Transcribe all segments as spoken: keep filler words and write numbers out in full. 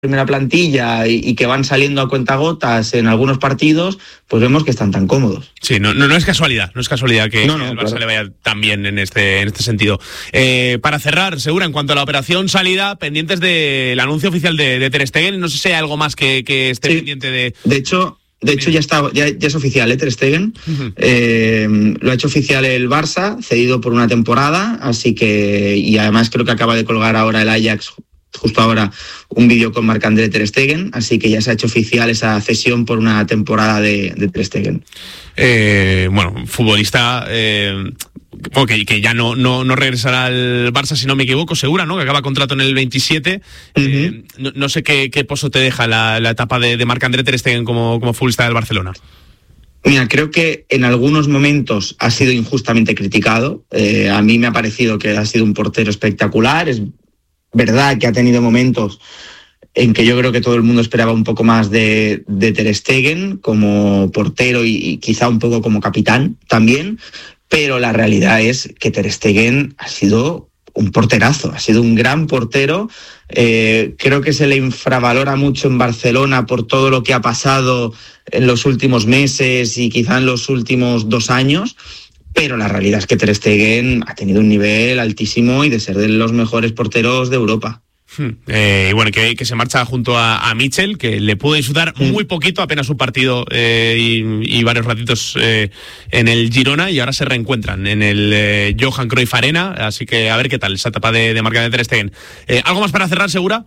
primera plantilla y, y que van saliendo a cuentagotas en algunos partidos, pues vemos que están tan cómodos. Sí, no, no, no es casualidad, no es casualidad que, no, no, que el Barça claro. le vaya tan bien en este, en este sentido. Eh, para cerrar, Segura, en cuanto a la operación salida, pendientes del anuncio oficial de, de Ter Stegen, no sé si hay algo más que, que esté sí. pendiente de... De hecho... De hecho, ya está, ya, ya es oficial, ¿eh? Ter Stegen. Uh-huh. Eh, lo ha hecho oficial el Barça, cedido por una temporada, así que, y además creo que acaba de colgar ahora el Ajax, justo ahora, un vídeo con Marc-André Ter Stegen, así que ya se ha hecho oficial esa cesión por una temporada de, de Ter Stegen. Eh, bueno, futbolista... Eh... Bueno, que, que ya no, no, no regresará al Barça, si no me equivoco, Segura, ¿no? Que acaba contrato en el veintisiete. Uh-huh. Eh, no, no sé qué, qué pozo te deja la, la etapa de, de Marc-André Ter Stegen como, como futbolista del Barcelona. Mira, creo que en algunos momentos ha sido injustamente criticado. Eh, a mí me ha parecido que ha sido un portero espectacular. Es verdad que ha tenido momentos en que yo creo que todo el mundo esperaba un poco más de, de Ter Stegen como portero y, y quizá un poco como capitán también. Pero la realidad es que Ter Stegen ha sido un porterazo, ha sido un gran portero. Eh, creo que se le infravalora mucho en Barcelona por todo lo que ha pasado en los últimos meses y quizá en los últimos dos años. Pero la realidad es que Ter Stegen ha tenido un nivel altísimo y de ser de los mejores porteros de Europa. Hmm. Eh, y bueno, que, que se marcha junto a, a Mitchell, que le pudo disfrutar hmm. muy poquito, apenas un partido eh, y, y varios ratitos eh, en el Girona, y ahora se reencuentran en el eh, Johan Cruyff Arena, así que a ver qué tal esa etapa de, de Marc-André Ter Stegen. Eh, ¿Algo más para cerrar, Segura?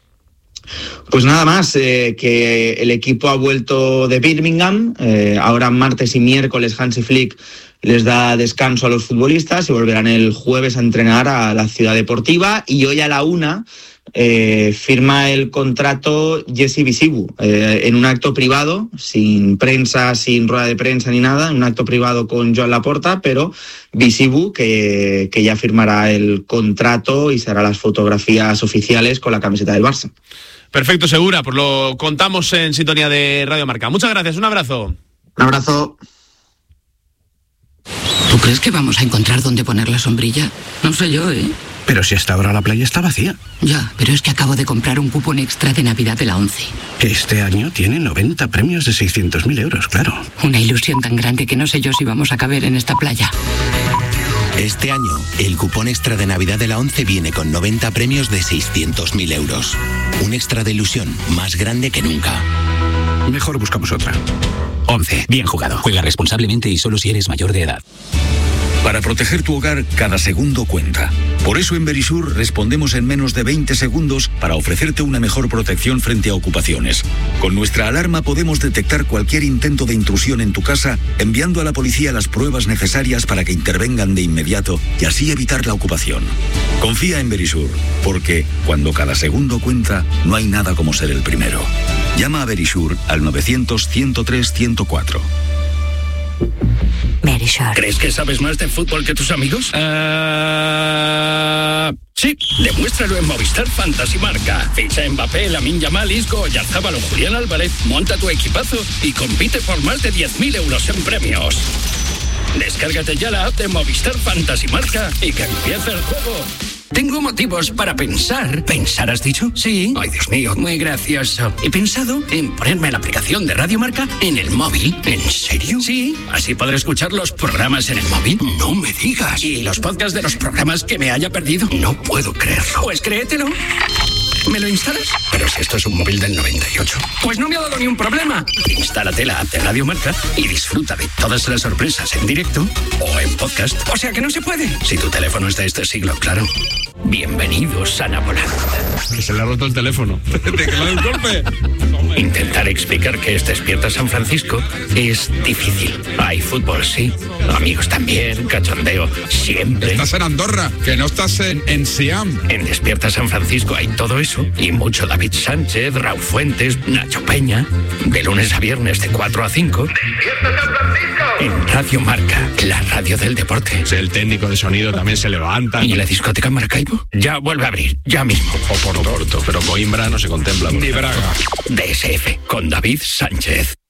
Pues nada más, eh, que el equipo ha vuelto de Birmingham, eh, ahora martes y miércoles Hansi Flick les da descanso a los futbolistas y volverán el jueves a entrenar a la Ciudad Deportiva, y hoy a la una eh, firma el contrato Jesse Bizibu eh, en un acto privado, sin prensa, sin rueda de prensa ni nada, en un acto privado con Joan Laporta, pero Bizibu que, que ya firmará el contrato y se hará las fotografías oficiales con la camiseta del Barça. Perfecto, Segura, pues lo contamos en sintonía de Radio Marca. Muchas gracias, un abrazo. Un abrazo. ¿Tú crees que vamos a encontrar dónde poner la sombrilla? No sé yo, ¿eh? Pero si hasta ahora la playa está vacía. Ya, pero es que acabo de comprar un cupón extra de Navidad de la ONCE. Este año tiene noventa premios de seiscientos mil euros, claro. Una ilusión tan grande que no sé yo si vamos a caber en esta playa. Este año, el cupón extra de Navidad de la ONCE viene con noventa premios de seiscientos mil euros. Un extra de ilusión más grande que nunca. Mejor buscamos otra. ONCE. Bien jugado. Juega responsablemente y solo si eres mayor de edad. Para proteger tu hogar, cada segundo cuenta. Por eso en Verisur respondemos en menos de veinte segundos para ofrecerte una mejor protección frente a ocupaciones. Con nuestra alarma podemos detectar cualquier intento de intrusión en tu casa, enviando a la policía las pruebas necesarias para que intervengan de inmediato y así evitar la ocupación. Confía en Verisur, porque cuando cada segundo cuenta, no hay nada como ser el primero. Llama a Verisur al novecientos, ciento tres, ciento cuatro. Verisur. ¿Crees que sabes más de fútbol que tus amigos? Uh, sí, demuéstralo en Movistar Fantasy Marca. Ficha en Mbappé, Lamine Yamal, Isco, Oyarzabal o Julián Álvarez, monta tu equipazo y compite por más de diez mil euros en premios. Descárgate ya la app de Movistar Fantasy Marca y que empiece el juego. Tengo motivos para pensar. ¿Pensar has dicho? Sí. Ay, Dios mío, muy gracioso. He pensado en ponerme la aplicación de Radio Marca en el móvil. ¿En serio? Sí. Así podré escuchar los programas en el móvil. No me digas. ¿Y los podcasts de los programas que me haya perdido? No puedo creerlo. Pues créetelo. ¿Me lo instalas? Pero si esto es un móvil del noventa y ocho. Pues no me ha dado ni un problema. Instálate la app de Radio Marca y disfruta de todas las sorpresas en directo o en podcast. O sea que no se puede. Si tu teléfono es de este siglo, claro. Bienvenidos a Napoleón. Que se le ha roto el teléfono. ¿De que le da un golpe? Intentar explicar que es Despierta San Francisco es difícil. Hay fútbol, sí. Amigos también, cachondeo, siempre. Estás en Andorra, que no estás en, en Siam. En Despierta San Francisco hay todo eso y mucho David Sánchez, Raúl Fuentes, Nacho Peña. De lunes a viernes de cuatro a cinco. ¡Despierta San Francisco! En Radio Marca, la radio del deporte. Si el técnico de sonido también se levanta. ¿Y la discoteca Maracaibo? Ya vuelve a abrir, ya mismo. O por Porto, pero Coimbra no se contempla. Ni Braga. D S F, con David Sánchez.